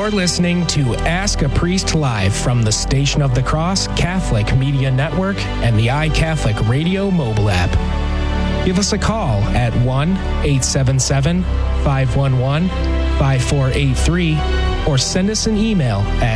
You're listening to Ask a Priest Live from the Station of the Cross Catholic Media Network and the iCatholic Radio mobile app. Give us a call at 1-877-511-5483 or send us an email at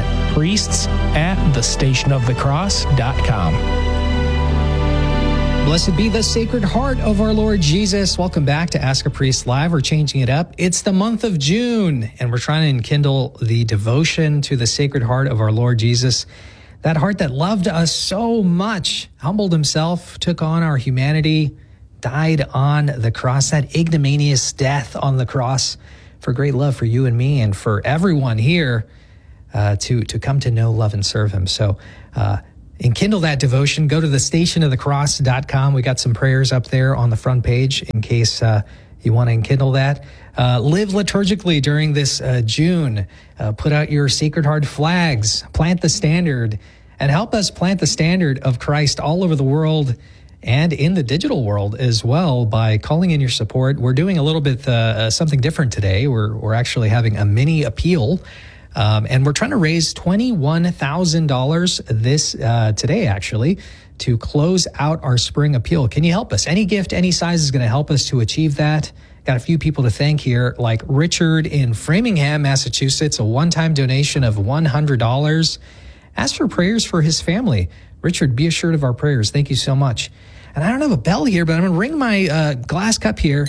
priests@thestationofthecross.com. Blessed be the Sacred Heart of our Lord Jesus. Welcome back to Ask a Priest Live. We're changing it up. It's the month of June, and we're trying to enkindle the devotion to the Sacred Heart of our Lord Jesus. That heart that loved us so much, humbled himself, took on our humanity, died on the cross, that ignominious death on the cross for great love for you and me and for everyone here to come to know, love, and serve him. So, enkindle that devotion. Go to thestationofthecross.com. We got some prayers up there on the front page in case you want to enkindle that. Live liturgically during this June. Put out your Sacred Heart flags. Plant the standard. And help us plant the standard of Christ all over the world and in the digital world as well by calling in your support. We're doing a little bit something different today. We're actually having a mini appeal. And we're trying to raise $21,000 today, actually, to close out our spring appeal. Can you help us? Any gift, any size is going to help us to achieve that. Got a few people to thank here, like Richard in Framingham, Massachusetts, a one-time donation of $100. Ask for prayers for his family. Richard, be assured of our prayers. Thank you so much. And I don't have a bell here, but I'm going to ring my glass cup here.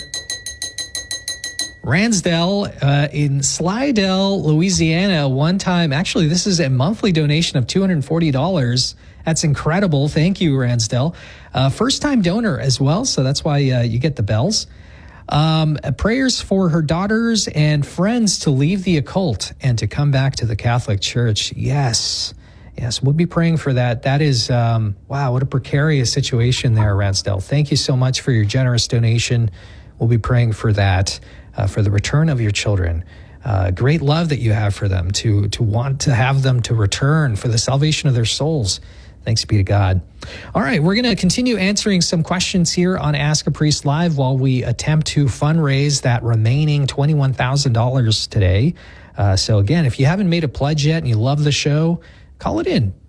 Ransdell in Slidell, Louisiana, one time. Actually, this is a monthly donation of $240. That's incredible. Thank you, Ransdell. First-time donor as well, so that's why you get the bells. Prayers for her daughters and friends to leave the occult and to come back to the Catholic Church. Yes, we'll be praying for that. That is, wow, what a precarious situation there, Ransdell. Thank you so much for your generous donation. We'll be praying for that. For the return of your children. Great love that you have for them, to want to have them to return for the salvation of their souls. Thanks be to God. All right, we're going to continue answering some questions here on Ask a Priest Live while we attempt to fundraise that remaining $21,000 today. So again, if you haven't made a pledge yet and you love the show, call it in.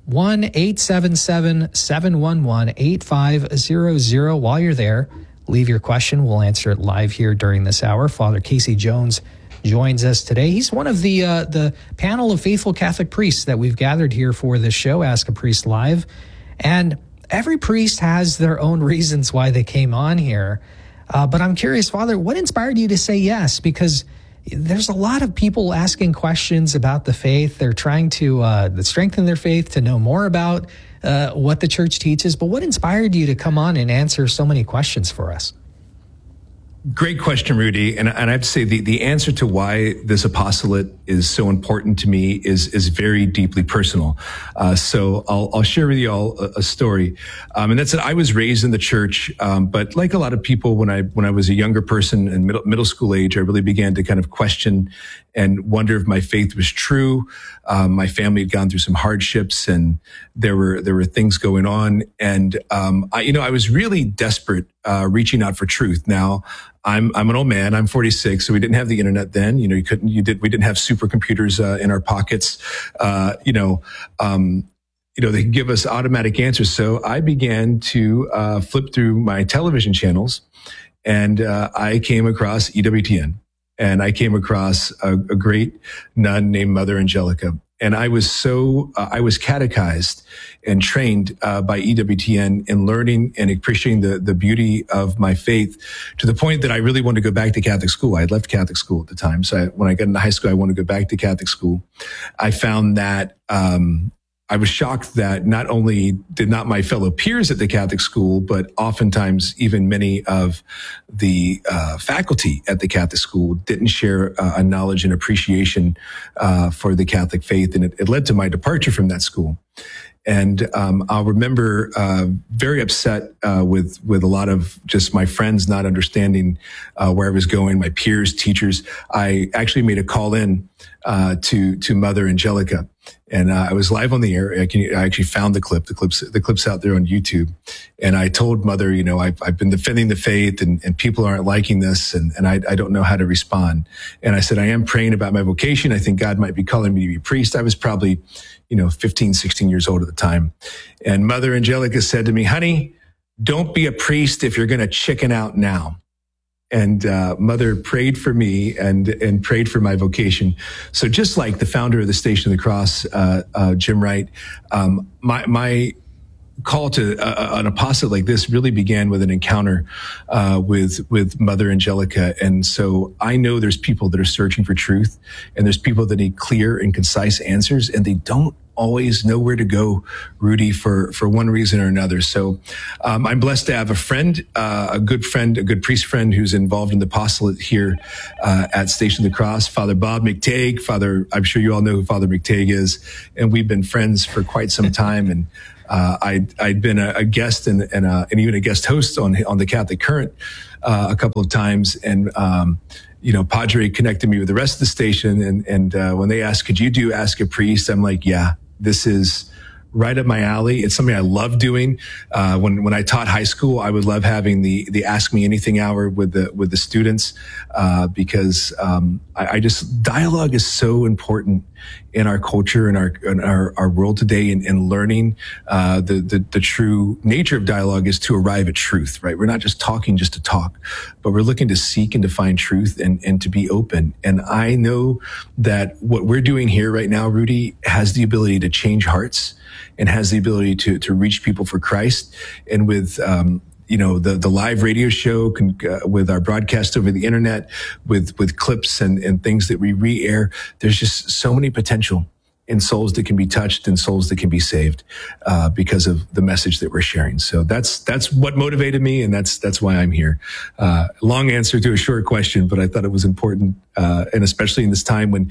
1-877-711-8500. While you're there, leave your question. We'll answer it live here during this hour. Father Casey Jones joins us today. He's one of the panel of faithful Catholic priests that we've gathered here for this show, Ask a Priest Live. And every priest has their own reasons why they came on here. But I'm curious, Father, what inspired you to say yes? Because there's a lot of people asking questions about the faith. They're trying to strengthen their faith, to know more about what the church teaches. But what inspired you to come on and answer so many questions for us? Great question, Rudy. And I have to say the answer to why this apostolate is so important to me is very deeply personal. So I'll share with you all a story. And that's that I was raised in the church. But like a lot of people, when I was a younger person in middle school age, I really began to kind of question and wonder if my faith was true. My family had gone through some hardships and there were things going on. And, I was really desperate, reaching out for truth. Now, I'm an old man. I'm 46, so we didn't have the internet then. We didn't have supercomputers in our pockets. They could give us automatic answers. So I began to flip through my television channels, and I came across EWTN, and I came across a great nun named Mother Angelica. And I was catechized and trained by EWTN in learning and appreciating the beauty of my faith, to the point that I really wanted to go back to Catholic school. I had left Catholic school at the time. So when I got into high school, I wanted to go back to Catholic school. I found that I was shocked that not only did not my fellow peers at the Catholic school, but oftentimes even many of the faculty at the Catholic school didn't share a knowledge and appreciation for the Catholic faith. And it led to my departure from that school. And I'll remember very upset with a lot of just my friends not understanding where I was going, my peers, teachers. I actually made a call in to Mother Angelica. And I was live on the air. I actually found the clip's out there on YouTube. And I told Mother, I've been defending the faith and people aren't liking this and I don't know how to respond. And I said, I am praying about my vocation. I think God might be calling me to be a priest. I was probably, 15, 16 years old at the time. And Mother Angelica said to me, honey, don't be a priest if you're going to chicken out now. And Mother prayed for me and prayed for my vocation. So just like the founder of the Station of the Cross, Jim Wright, my call to an apostolate like this really began with an encounter with Mother Angelica. And so I know there's people that are searching for truth, and there's people that need clear and concise answers, and they don't always know where to go, Rudy, for one reason or another. So I'm blessed to have a friend, a good priest friend who's involved in the apostolate here at Station of the Cross, Father Bob McTague. I'm sure you all know who Father McTague is, and we've been friends for quite some time. And I'd been a guest and even a guest host on the Catholic Current a couple of times, and Padre connected me with the rest of the station, and when they asked, could you do Ask a Priest? I'm like, yeah, this is right up my alley. It's something I love doing. When I taught high school, I would love having the Ask Me Anything hour with the students, because I just, dialogue is so important in our culture and our world today, and learning the true nature of dialogue is to arrive at truth, right? We're not just talking just to talk, but we're looking to seek and to find truth and to be open. And I know that what we're doing here right now, Rudy, has the ability to change hearts and has the ability to reach people for Christ. And with the live radio show, with our broadcast over the internet, with clips and things that we re-air, there's just so many potential in souls that can be touched and souls that can be saved because of the message that we're sharing. So that's what motivated me, and that's why I'm here. Long answer to a short question, but I thought it was important, and especially in this time when,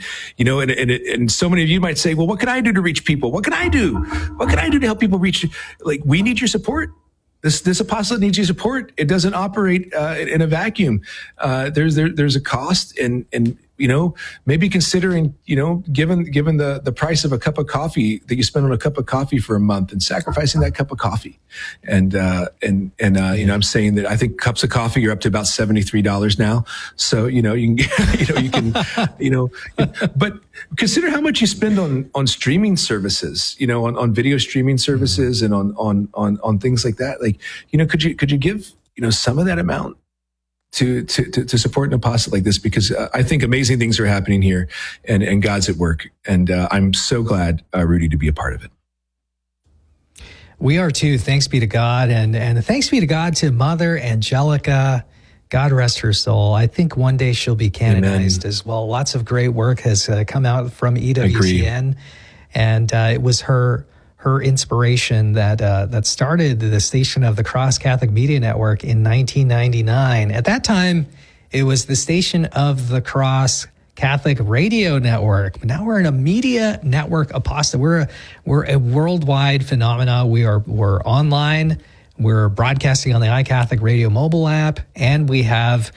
and so many of you might say, well, what can I do to reach people? What can I do? What can I do to help people reach? Like, we need your support. This apostolate needs your support. It doesn't operate in a vacuum. There's a cost, and maybe considering, given the price of a cup of coffee that you spend on a cup of coffee for a month, and sacrificing that cup of coffee. And I'm saying that I think cups of coffee are up to about $73 now. So, you can, but consider how much you spend on streaming services, on video streaming services and on things like that. Like, could you give, some of that amount to support an apostolate like this, because I think amazing things are happening here, and God's at work. And I'm so glad, Rudy, to be a part of it. We are too. Thanks be to God. And thanks be to God to Mother Angelica. God rest her soul. I think one day she'll be canonized as well. Lots of great work has come out from EWTN. And it was her inspiration that started the Station of the Cross Catholic Media Network in 1999. At that time, it was the Station of the Cross Catholic Radio Network. Now we're in a media network apostolate. We're a worldwide phenomena. We're online. We're broadcasting on the iCatholic Radio mobile app, and we have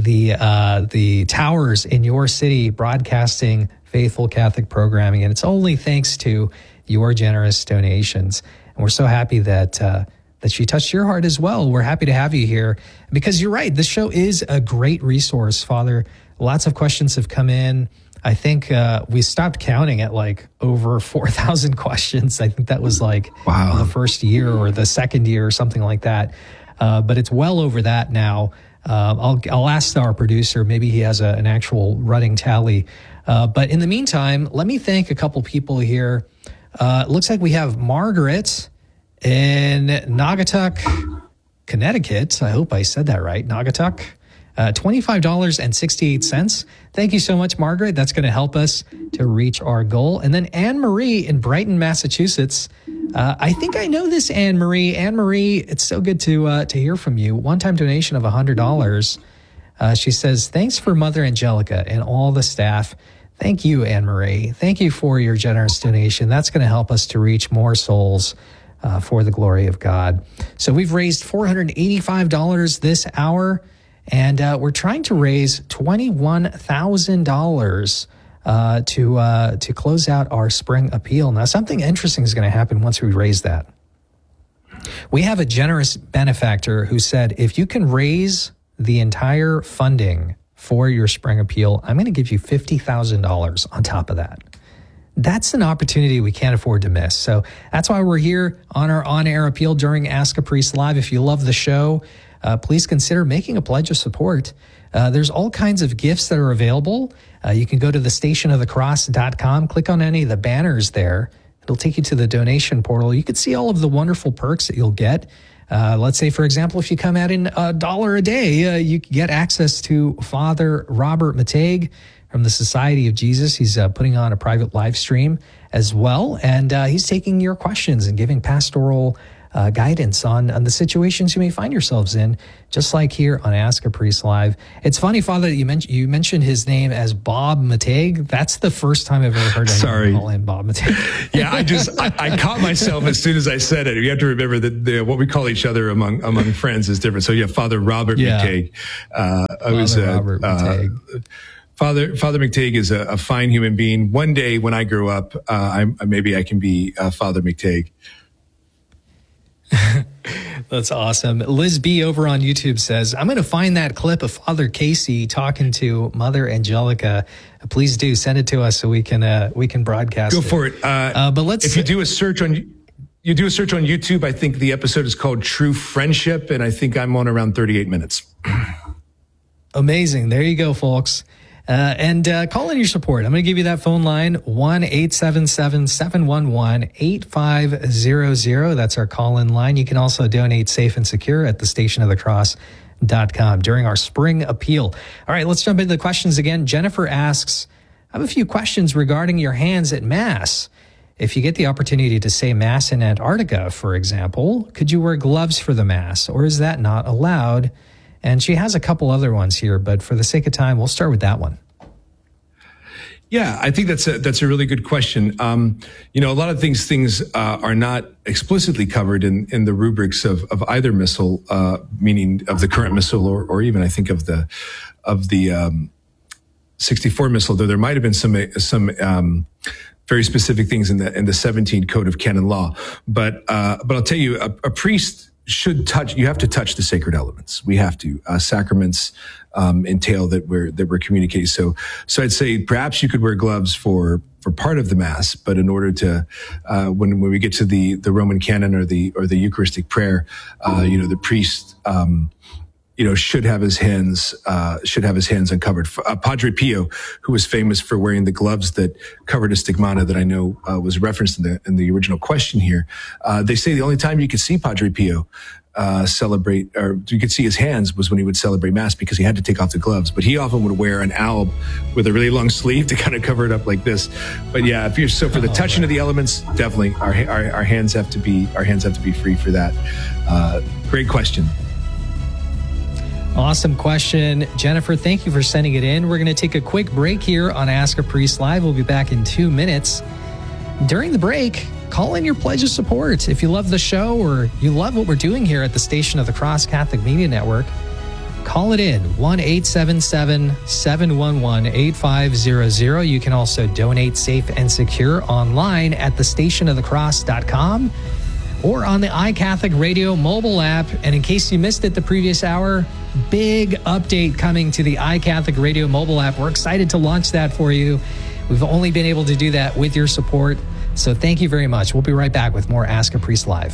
the towers in your city broadcasting faithful Catholic programming. And it's only thanks to your generous donations. And we're so happy that she touched your heart as well. We're happy to have you here, because you're right. This show is a great resource, Father. Lots of questions have come in. I think we stopped counting at like over 4,000 questions. I think that was like the first year or the second year or something like that. But it's well over that now. I'll ask our producer. Maybe he has an actual running tally. But in the meantime, let me thank a couple people here. It looks like we have Margaret in Naugatuck, Connecticut. I hope I said that right. Naugatuck. $25.68. Thank you so much, Margaret. That's going to help us to reach our goal. And then Anne Marie in Brighton, Massachusetts. I think I know this Anne Marie. Anne Marie, it's so good to hear from you. One-time donation of $100. She says, thanks for Mother Angelica and all the staff. Thank you, Anne Marie. Thank you for your generous donation. That's going to help us to reach more souls for the glory of God. So we've raised $485 this hour. And we're trying to raise $21,000 to close out our spring appeal. Now, something interesting is going to happen once we raise that. We have a generous benefactor who said, if you can raise the entire funding for your spring appeal, I'm going to give you $50,000 on top of that. That's an opportunity we can't afford to miss. So that's why we're here on our on-air appeal during Ask a Priest Live. If you love the show, please consider making a pledge of support. There's all kinds of gifts that are available. You can go to thestationofthecross.com, click on any of the banners there. It'll take you to the donation portal. You can see all of the wonderful perks that you'll get. Let's say, for example, if you come out in $1 a day, you can get access to Father Robert Matague from the Society of Jesus. He's putting on a private live stream as well, and he's taking your questions and giving pastoral guidance on the situations you may find yourselves in, just like here on Ask a Priest Live. It's funny, Father, that you mentioned his name as Bob Matague. That's the first time I've ever heard anyone call him Bob Matague. Yeah, I caught myself as soon as I said it. You have to remember that what we call each other among friends is different. So yeah, Father Robert Matague. Robert Matague. Father Matague is a fine human being. One day when I grow up, maybe I can be Father Matague. That's awesome. Liz B over on YouTube says, I'm going to find that clip of Father Casey talking to Mother Angelica. Please do send it to us so we can broadcast it. Go for it. But if you do a search on YouTube, I think the episode is called True Friendship, and I think I'm on around 38 minutes. Amazing. There you go, folks. And call in your support. I'm going to give you that phone line, 1-877-711-8500. That's our call-in line. You can also donate safe and secure at thestationofthecross.com during our spring appeal. All right, let's jump into the questions again. Jennifer asks, I have a few questions regarding your hands at Mass. If you get the opportunity to say Mass in Antarctica, for example, could you wear gloves for the Mass, or is that not allowed? And she has a couple other ones here, but for the sake of time, we'll start with that one. Yeah, I think that's a really good question. A lot of things are not explicitly covered in the rubrics of either missal, meaning of the current missal, or even I think of the 64 missal, though there might have been some very specific things in the 17 Code of Canon Law. But I'll tell you, a priest you have to touch the sacred elements. We have to. Sacraments entail that we're communicating. So I'd say perhaps you could wear gloves for part of the Mass, but in order to when we get to the Roman canon or the Eucharistic prayer, the priest should have his hands uncovered. Padre Pio, who was famous for wearing the gloves that covered a stigmata that I know was referenced in the original question here. They say the only time you could see Padre Pio celebrate, or you could see his hands, was when he would celebrate Mass, because he had to take off the gloves. But he often would wear an alb with a really long sleeve to kind of cover it up like this. But yeah, for the touching of the elements, definitely our hands have to be free for that. Great question. Awesome question. Jennifer, thank you for sending it in. We're going to take a quick break here on Ask a Priest Live. We'll be back in 2 minutes. During the break, call in your pledge of support. If you love the show or you love what we're doing here at the Station of the Cross Catholic Media Network, call it in, 1-877-711-8500. You can also donate safe and secure online at thestationofthecross.com or on the iCatholic Radio mobile app. And in case you missed it the previous hour, big update coming to the iCatholic Radio mobile app. We're excited to launch that for you. We've only been able to do that with your support, so thank you very much. We'll be right back with more Ask a Priest Live.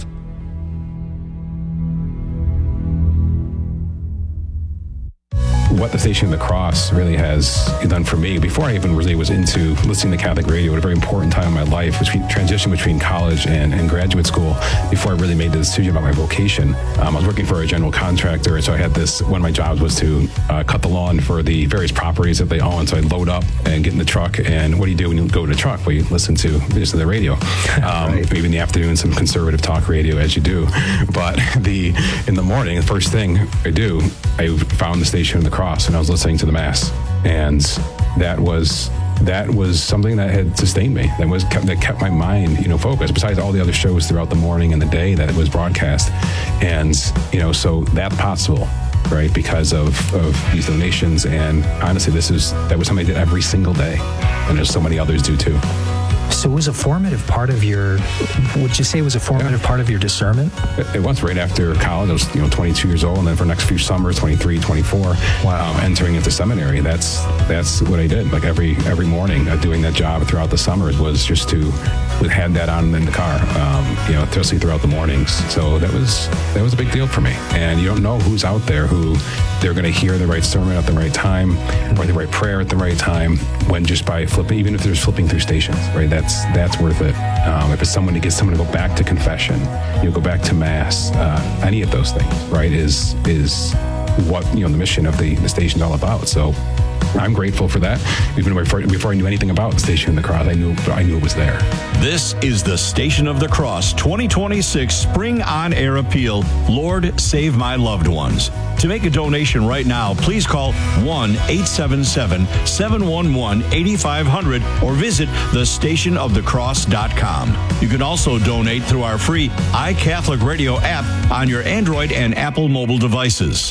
What the Station of the Cross really has done for me, before I even really was into listening to Catholic radio at a very important time in my life, transition between college and graduate school, before I really made the decision about my vocation. I was working for a general contractor, and so I had one of my jobs was to cut the lawn for the various properties that they own. So I'd load up and get in the truck, and what do you do when you go to the truck? Well, you listen to the radio. Right. Maybe in the afternoon, some conservative talk radio, as you do. But in the morning, the first thing I do, I found the Station of the Cross, and I was listening to the Mass, and that was something that had sustained me. That kept my mind, focused. Besides all the other shows throughout the morning and the day that it was broadcast, and so that's possible, right? Because of these donations, and honestly, that was something I did every single day. and as so many others do too. So it was a formative part of your, would you say it was a formative part of your discernment? It was right after college. I was 22 years old, and then for the next few summers, 23, 24, entering into seminary. That's what I did. Like every morning, doing that job throughout the summers was just to had that on in the car, especially throughout the mornings. So that was a big deal for me. And you don't know who's out there who they're going to hear the right sermon at the right time or the right prayer at the right time when just by flipping, even if there's flipping through stations, right? That's worth it. If it's someone to get someone to go back to confession, go back to mass, any of those things, right, is what the mission of the station is all about. So I'm grateful for that. Even before I knew anything about the Station of the Cross, I knew it was there. This is the Station of the Cross 2026 Spring On Air Appeal. Lord, save my loved ones. To make a donation right now, please call 1-877-711-8500 or visit thestationofthecross.com. You can also donate through our free iCatholic Radio app on your Android and Apple mobile devices.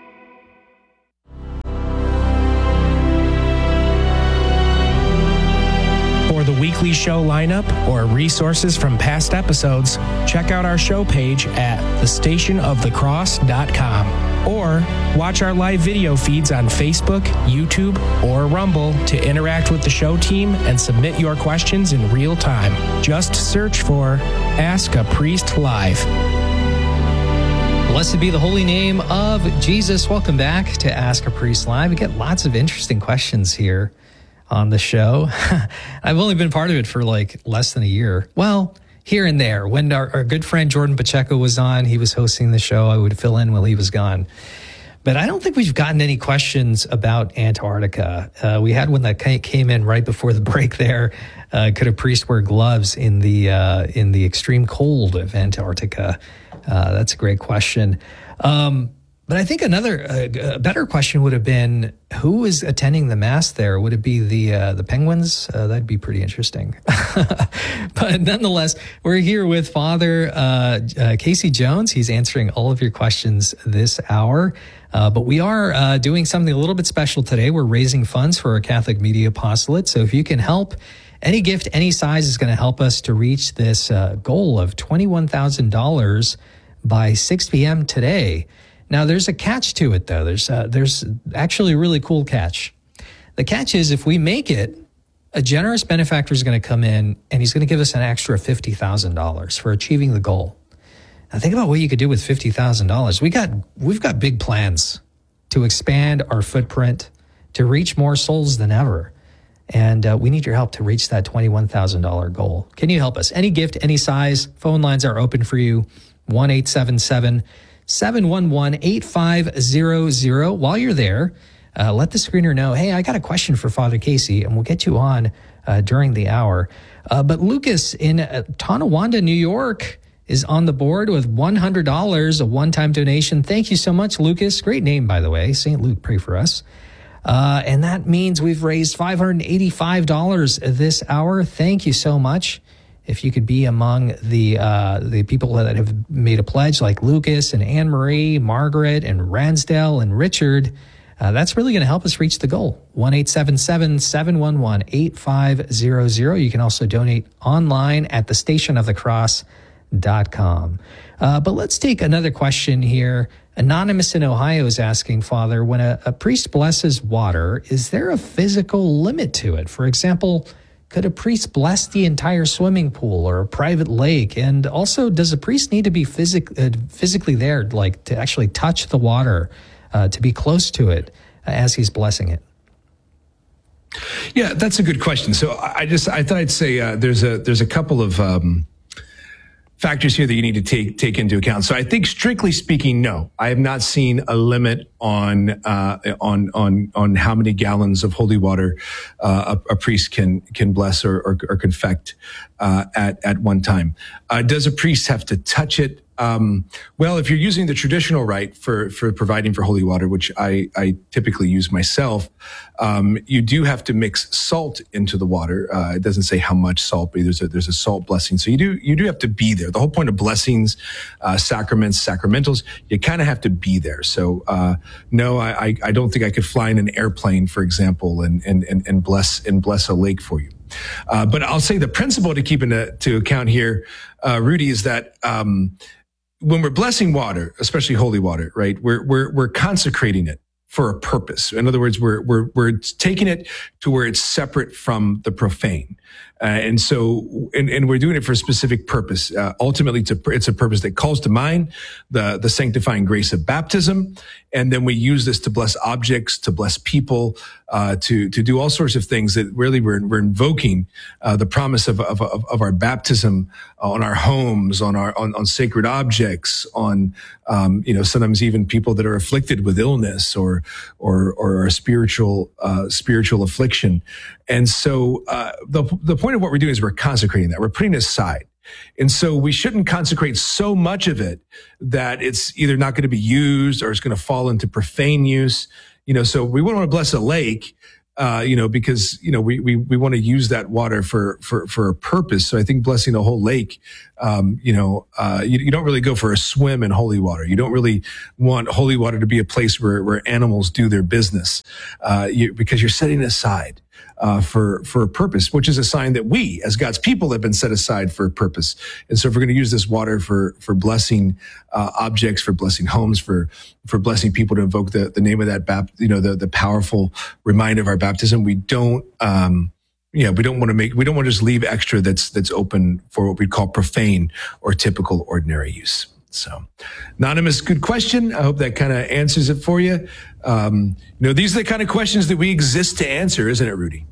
For the weekly show lineup or resources from past episodes, check out our show page at thestationofthecross.com or watch our live video feeds on Facebook, YouTube, or Rumble to interact with the show team and submit your questions in real time. Just search for Ask a Priest Live. Blessed be the holy name of Jesus. Welcome back to Ask a Priest Live. We get lots of interesting questions here on the show. I've only been part of it for like less than a year. Well, here and there. When our good friend Jordan Pacheco was on, he was hosting the show. I would fill in while he was gone. But I don't think we've gotten any questions about Antarctica. We had one that came in right before the break there. Could a priest wear gloves in the extreme cold of Antarctica? That's a great question. But I think a better question would have been, who is attending the Mass there? Would it be the Penguins? That'd be pretty interesting. But nonetheless, we're here with Father Casey Jones. He's answering all of your questions this hour. But we are doing something a little bit special today. We're raising funds for our Catholic Media Apostolate. So if you can help, any gift, any size is going to help us to reach this goal of $21,000 by 6 p.m. today. Now, there's a catch to it, though. There's actually a really cool catch. The catch is if we make it, a generous benefactor is going to come in and he's going to give us an extra $50,000 for achieving the goal. Now, think about what you could do with $50,000. We've got big plans to expand our footprint, to reach more souls than ever. And we need your help to reach that $21,000 goal. Can you help us? Any gift, any size, phone lines are open for you. 1-877-711-8500. While you're there, let the screener know, hey, I got a question for Father Casey, and we'll get you on during the hour. But Lucas in Tonawanda, New York, is on the board with $100, a one-time donation. Thank you so much, Lucas. Great name, by the way. St. Luke, pray for us. And that means we've raised $585 this hour. Thank you so much. If you could be among the people that have made a pledge, like Lucas and Anne Marie, Margaret and Ransdale and Richard, that's really going to help us reach the goal. 1-877-711-8500. You can also donate online at thestationofthecross.com. But let's take another question here. Anonymous in Ohio is asking, Father, when a priest blesses water, is there a physical limit to it? For example, could a priest bless the entire swimming pool or a private lake? And also, does a priest need to be physically there, like to actually touch the water, to be close to it as he's blessing it? Yeah, that's a good question. So I thought I'd say there's a couple of factors here that you need to take into account. So I think, strictly speaking, no, I have not seen a limit on how many gallons of holy water a priest can bless or confect at one time. Does a priest have to touch it? Well, if you're using the traditional rite for providing for holy water, which I typically use myself, you do have to mix salt into the water. It doesn't say how much salt, but there's a salt blessing. So you do have to be there. The whole point of blessings, sacraments, sacramentals, you kind of have to be there. So no, I don't think I could fly in an airplane, for example, and bless a lake for you. But I'll say the principle to keep into account here, Rudy, is that when we're blessing water, especially holy water, right, we're consecrating it for a purpose. In other words, we're taking it to where it's separate from the profane. And we're doing it for a specific purpose. Ultimately, it's a purpose that calls to mind the sanctifying grace of baptism. And then we use this to bless objects, to bless people, to do all sorts of things that really we're invoking the promise of our baptism on our homes, on sacred objects, on sometimes even people that are afflicted with illness or a spiritual affliction. And so the point of what we're doing is we're consecrating that. We're putting it aside. And so we shouldn't consecrate so much of it that it's either not going to be used or it's going to fall into profane use. So we wouldn't want to bless a lake, because, we want to use that water for a purpose. So I think blessing a whole lake, you don't really go for a swim in holy water. You don't really want holy water to be a place where animals do their business, because you're setting it aside. For a purpose, which is a sign that we, as God's people, have been set aside for a purpose. And so if we're going to use this water for blessing objects, for blessing homes, for blessing people, to invoke the name of that the powerful reminder of our baptism, we don't want to just leave extra that's open for what we call profane or typical ordinary use. So, Anonymous, good question. I hope that kind of answers it for you. These are the kind of questions that we exist to answer, isn't it, Rudy?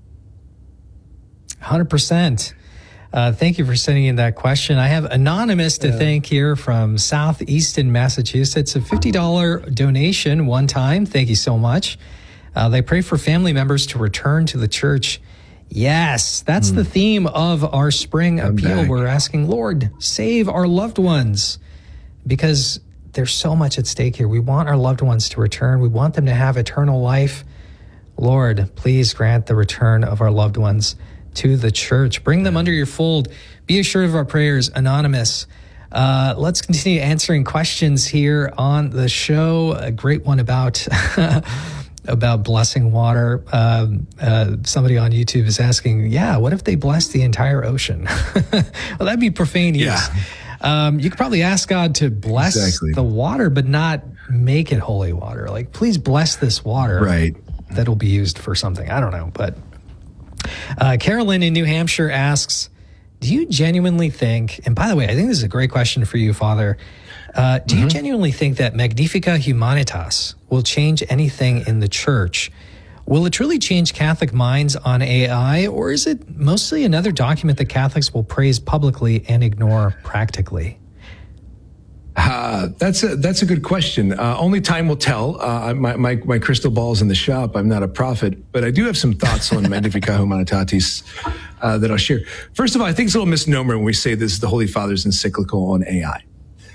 100%. Thank you for sending in that question. I have Anonymous to thank here from Southeastern Massachusetts. A $50 donation one time. Thank you so much. They pray for family members to return to the church. Yes, that's the theme of our spring appeal. We're asking, Lord, save our loved ones, because there's so much at stake here. We want our loved ones to return. We want them to have eternal life. Lord, please grant the return of our loved ones to the church. Bring them under your fold. Be assured of our prayers, Anonymous. Let's continue answering questions here on the show. A great one about blessing water. Somebody on YouTube is asking, what if they bless the entire ocean? Well, that'd be profane use. Yeah. You could probably ask God to bless the water, but not make it holy water. Like, please bless this water. Right. That'll be used for something. I don't know. But Carolyn in New Hampshire asks, do you genuinely think, and by the way, I think this is a great question for you, Father. Do you genuinely think that Magnificat Humanitas will change anything in the church? Will it truly change Catholic minds on AI, or is it mostly another document that Catholics will praise publicly and ignore practically? That's a good question. Only time will tell. My crystal ball's in the shop. I'm not a prophet, but I do have some thoughts on Magnificat Humanitatis that I'll share. First of all, I think it's a little misnomer when we say this is the Holy Father's encyclical on AI.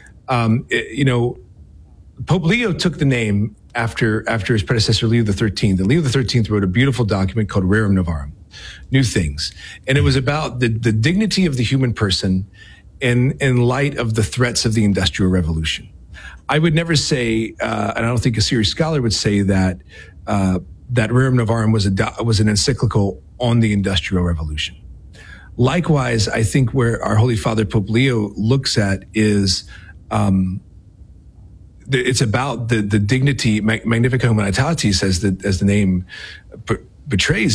Pope Leo took the name after his predecessor, Leo XIII. And Leo XIII wrote a beautiful document called Rerum Novarum, New Things. And it was about the dignity of the human person in light of the threats of the Industrial Revolution. I would never say, and I don't think a serious scholar would say that Rerum Novarum was an encyclical on the Industrial Revolution. Likewise, I think where our Holy Father Pope Leo looks at is it's about the dignity. Magnificat Humanitatis, as the name portrays,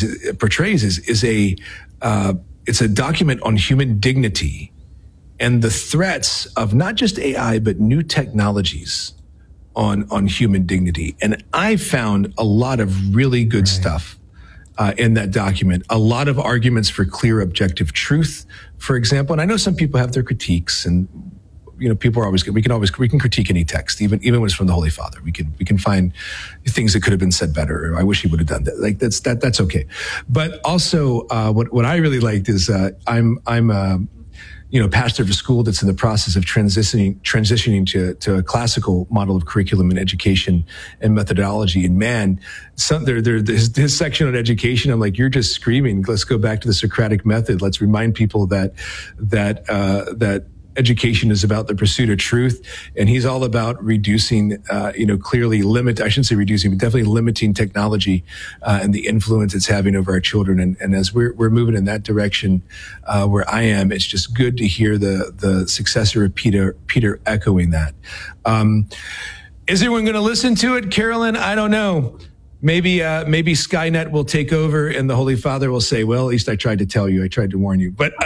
it's a document on human dignity and the threats of not just AI but new technologies on human dignity. And I found a lot of really good stuff in that document. A lot of arguments for clear objective truth, for example. And I know some people have their critiques, and people are always good. We can critique any text, even when it's from the Holy Father. We can find things that could have been said better. Or I wish he would have done that. Like that's okay. But also, what I really liked is I'm pastor of a school that's in the process of transitioning to a classical model of curriculum and education and methodology. And man, his section on education, I'm like, you're just screaming, let's go back to the Socratic method. Let's remind people that education is about the pursuit of truth, and he's all about reducing, clearly I shouldn't say reducing, but definitely limiting technology and the influence it's having over our children. And as we're moving in that direction, where I am, it's just good to hear the successor of Peter echoing that. Is everyone going to listen to it, Carolyn? I don't know. Maybe Skynet will take over and the Holy Father will say, well, at least I tried to tell you, I tried to warn you. But,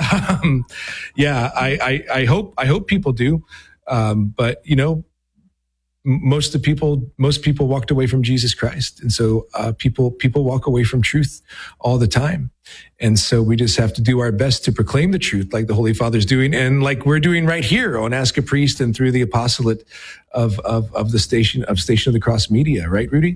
I hope people do. But most people walked away from Jesus Christ. And so, people walk away from truth all the time. And so we just have to do our best to proclaim the truth like the Holy Father's doing and like we're doing right here on Ask a Priest and through the apostolate of the Station of the Cross media. Right, Rudy?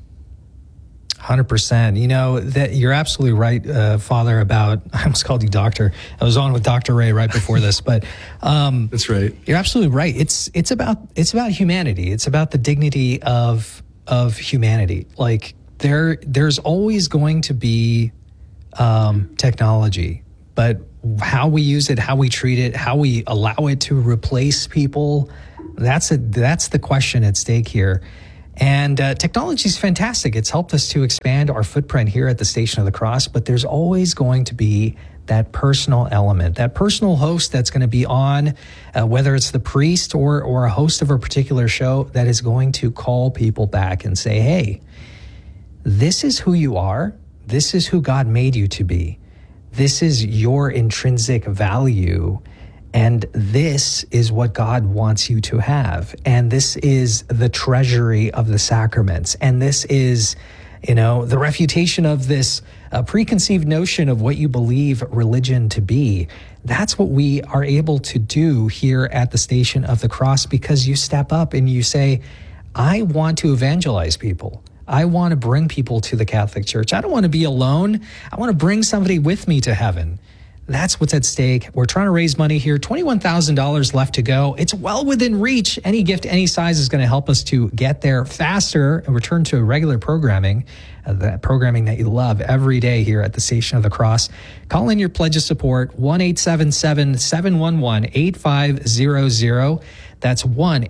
100%. That you're absolutely right, Father, about, I almost called you Doctor. I was on with Dr. Ray right before this, but that's right. You're absolutely right. It's about humanity. It's about the dignity of humanity. Like there's always going to be technology, but how we use it, how we treat it, how we allow it to replace people, that's the question at stake here. And technology is fantastic. It's helped us to expand our footprint here at the Station of the Cross, but there's always going to be that personal element, that personal host that's going to be on, whether it's the priest or a host of a particular show, that is going to call people back and say, hey, this is who you are. This is who God made you to be. This is your intrinsic value. And this is what God wants you to have. And this is the treasury of the sacraments. And this is, the refutation of this preconceived notion of what you believe religion to be. That's what we are able to do here at the Station of the Cross, because you step up and you say, I want to evangelize people. I want to bring people to the Catholic Church. I don't want to be alone. I want to bring somebody with me to heaven. That's what's at stake. We're trying to raise money here. $21,000 left to go. It's well within reach. Any gift, any size is going to help us to get there faster and return to regular programming, that programming that you love every day here at the Station of the Cross. Call in your pledge of support, 1-877-711-8500. That's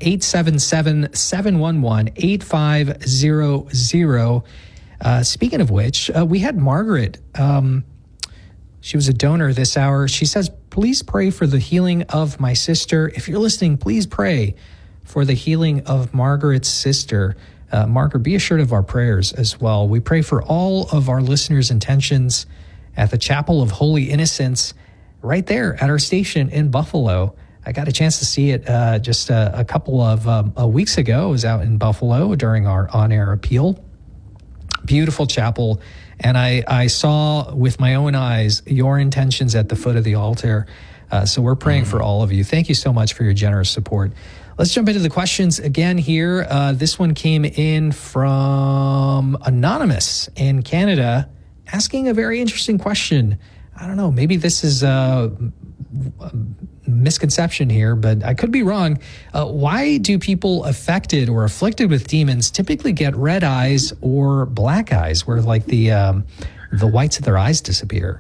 1-877-711-8500. Speaking of which, we had Margaret. She was a donor this hour. She says, please pray for the healing of my sister. If you're listening, please pray for the healing of Margaret's sister. Margaret, be assured of our prayers as well. We pray for all of our listeners' intentions at the Chapel of Holy Innocents right there at our station in Buffalo. I got a chance to see it just a couple of weeks ago. I was out in Buffalo during our on-air appeal. Beautiful chapel. And I saw with my own eyes your intentions at the foot of the altar. So we're praying for all of you. Thank you so much for your generous support. Let's jump into the questions again here. This one came in from Anonymous in Canada, asking a very interesting question. I don't know, maybe this is a misconception here, but I could be wrong. Why do people affected or afflicted with demons typically get red eyes or black eyes, where like the whites of their eyes disappear?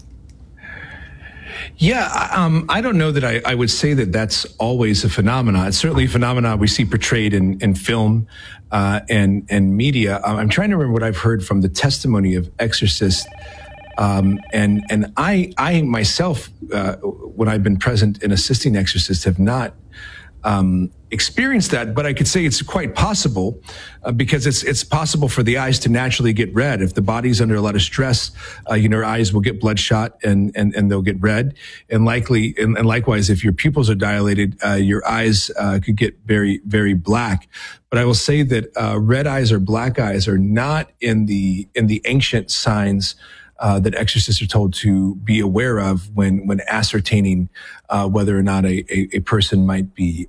Yeah, I don't know that I would say that that's always a phenomenon. It's certainly a phenomenon we see portrayed in film and media. I'm trying to remember what I've heard from the testimony of exorcists. And I myself, when I've been present in assisting exorcists, have not experienced that, but I could say it's quite possible because it's possible for the eyes to naturally get red. If the body's under a lot of stress, your eyes will get bloodshot and they'll get red. And likewise, if your pupils are dilated, your eyes could get very, very black. But I will say that red eyes or black eyes are not in the ancient signs that exorcists are told to be aware of when ascertaining whether or not a person might be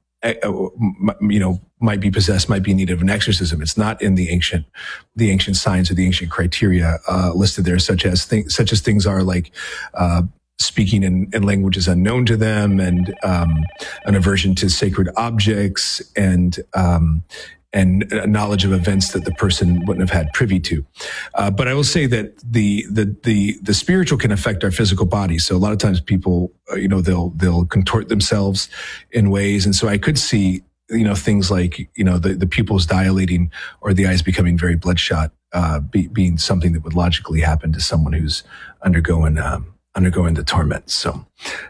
might be possessed, might be in need of an exorcism. It's not in the ancient signs or the ancient criteria listed there, such as things are like speaking in languages unknown to them, and an aversion to sacred objects, and a knowledge of events that the person wouldn't have had privy to. But I will say that the spiritual can affect our physical body. So a lot of times people, they'll contort themselves in ways. And so I could see, things like, the pupils dilating or the eyes becoming very bloodshot, being something that would logically happen to someone who's undergoing the torment. So,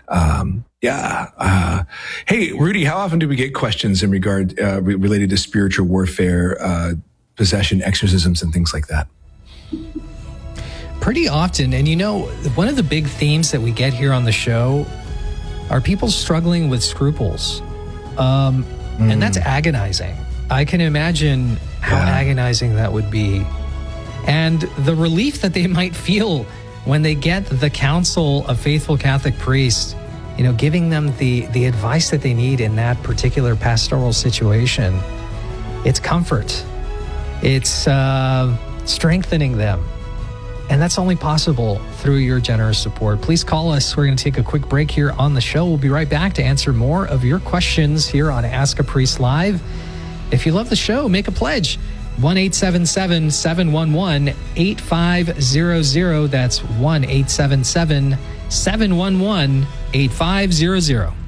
hey, Rudy, how often do we get questions in regard related to spiritual warfare, possession, exorcisms, and things like that? Pretty often. And one of the big themes that we get here on the show are people struggling with scruples. And that's agonizing. I can imagine how agonizing that would be. And the relief that they might feel when they get the counsel of faithful Catholic priests, giving them the advice that they need in that particular pastoral situation. It's comfort. It's strengthening them. And that's only possible through your generous support. Please call us. We're going to take a quick break here on the show. We'll be right back to answer more of your questions here on Ask a Priest Live. If you love the show, make a pledge. 1-877-711-8500. That's 1-877-711-8500.